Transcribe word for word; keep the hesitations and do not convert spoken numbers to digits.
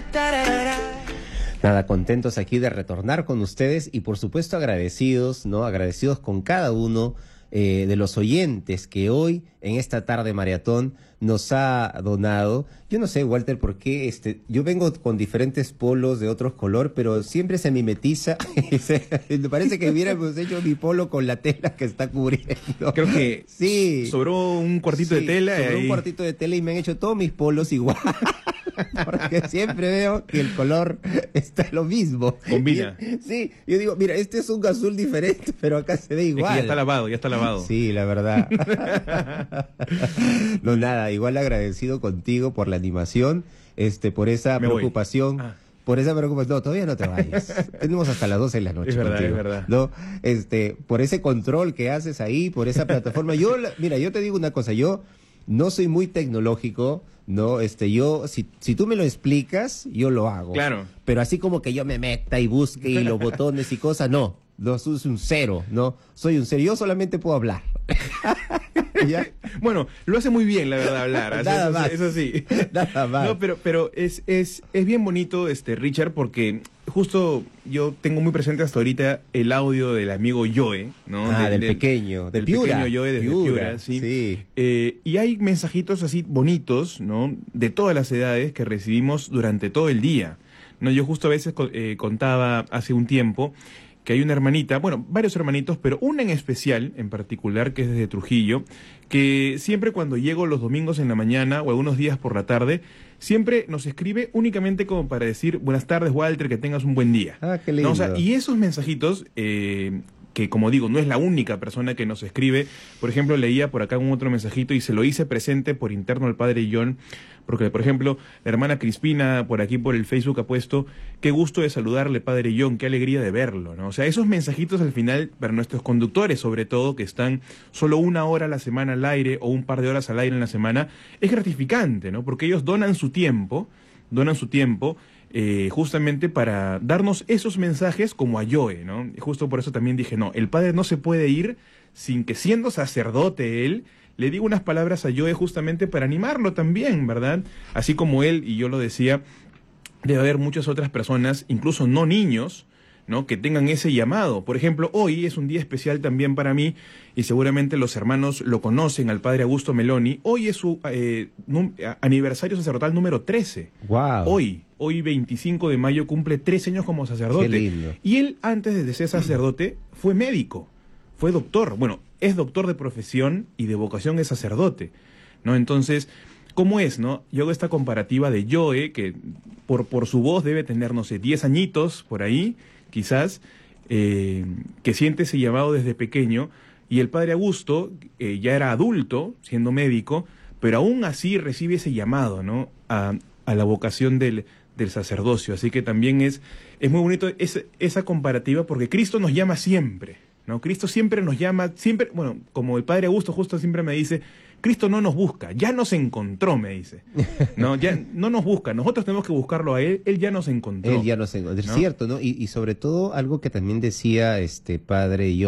Nada, contentos aquí de retornar con ustedes y por supuesto agradecidos, ¿no? Agradecidos con cada uno eh, de los oyentes que hoy, en esta tarde maratón, nos ha donado. Yo no sé, Walter, por qué este, yo vengo con diferentes polos de otros color, pero siempre se mimetiza. Me parece que hubiéramos hecho mi polo con la tela que está cubriendo. Creo que sí. sobró un cuartito Sí, de tela. sobró y... un cuartito de tela y me han hecho todos mis polos igual. Porque siempre veo que el color está lo mismo. Combina. Y, sí, yo digo, mira, este es un azul diferente, pero acá se ve igual. Es que ya está lavado, ya está lavado. Sí, la verdad. No, nada, igual agradecido contigo por la animación, este, por esa Me preocupación. Ah. Por esa preocupación, no, todavía no te vayas. Tenemos hasta las doce de la noche. Es verdad, contigo, es verdad. ¿no? Este, por ese control que haces ahí, por esa plataforma. Yo, la, mira, yo te digo una cosa, yo no soy muy tecnológico, no, este, yo, si, si tú me lo explicas, yo lo hago. Claro. Pero así como que yo me meta y busque y los botones y cosas, no. No, soy un cero, no. Soy un cero. Yo solamente puedo hablar. ¿Ya? Bueno, lo hace muy bien, la verdad, hablar. Nada eso, más. Eso sí. Nada más. No, pero, pero es, es, es bien bonito, este, Richard, porque justo yo tengo muy presente hasta ahorita el audio del amigo Joe, ¿no? Ah, del, del, del pequeño, del del Piura. pequeño Joe desde Piura, Piura, sí. sí. Eh, y hay mensajitos así bonitos, ¿no? De todas las edades que recibimos durante todo el día. No, yo justo a veces eh, contaba hace un tiempo que hay una hermanita, bueno, varios hermanitos, pero una en especial, en particular, que es desde Trujillo, que siempre cuando llego los domingos en la mañana o algunos días por la tarde, siempre nos escribe únicamente como para decir, buenas tardes, Walter, que tengas un buen día. Ah, qué lindo. ¿No? O sea, y esos mensajitos, eh, que como digo, no es la única persona que nos escribe. Por ejemplo, leía por acá un otro mensajito y se lo hice presente por interno al padre John, porque, por ejemplo, la hermana Crispina por aquí por el Facebook ha puesto, qué gusto de saludarle, padre John, qué alegría de verlo, ¿no? O sea, esos mensajitos al final, para nuestros conductores, sobre todo, que están solo una hora a la semana al aire o un par de horas al aire en la semana, es gratificante, ¿no? Porque ellos donan su tiempo, donan su tiempo, Eh, justamente para darnos esos mensajes como a Joe, ¿no? Y justo por eso también dije, no, el padre no se puede ir sin que, siendo sacerdote él, le diga unas palabras a Joe justamente para animarlo también, ¿verdad? Así como él, y yo lo decía, debe haber muchas otras personas, incluso no niños, ¿no? Que tengan ese llamado. Por ejemplo, hoy es un día especial también para mí, y seguramente los hermanos lo conocen, al padre Augusto Meloni. Hoy es su eh, aniversario sacerdotal número trece. Wow. Hoy, hoy veinticinco de mayo, cumple trece años como sacerdote. Qué lindo. Y él, antes de ser sacerdote, fue médico, fue doctor. Bueno, es doctor de profesión y de vocación es sacerdote, ¿no? Entonces, ¿cómo es, no? Yo hago esta comparativa de Joe, que por, por su voz debe tener, no sé, diez añitos por ahí, quizás, eh, que siente ese llamado desde pequeño, y el padre Augusto eh, ya era adulto, siendo médico, pero aún así recibe ese llamado, ¿no? A, a la vocación del, del sacerdocio. Así que también es, es muy bonito esa, esa comparativa, porque Cristo nos llama siempre, ¿no? Cristo siempre nos llama, siempre, bueno, como el padre Augusto justo siempre me dice, Cristo no nos busca, ya nos encontró, me dice. No, ya no nos busca, nosotros tenemos que buscarlo a él, él ya nos encontró. Él ya nos encontró, es ¿no? cierto, ¿no? Y, y sobre todo algo que también decía este padre y yo,